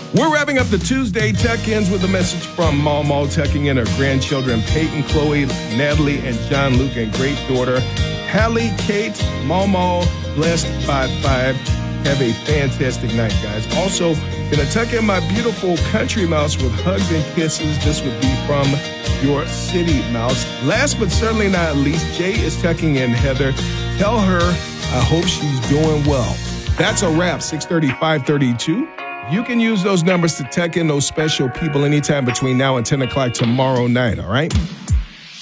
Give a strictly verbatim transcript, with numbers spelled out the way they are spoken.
We're wrapping up the Tuesday Tuck-Ins with a message from Mau Mau tucking in her grandchildren, Peyton, Chloe, Natalie, and John Luke, and great daughter, Hallie, Kate. Mau Mau, blessed by five. Have a fantastic night, guys. Also, gonna tuck in my beautiful country mouse with hugs and kisses. This would be from your city mouse. Last but certainly not least, Jay is tucking in Heather. Tell her I hope she's doing well. That's a wrap, six thirty, five thirty-two. You can use those numbers to tuck in those special people anytime between now and ten o'clock tomorrow night, all right?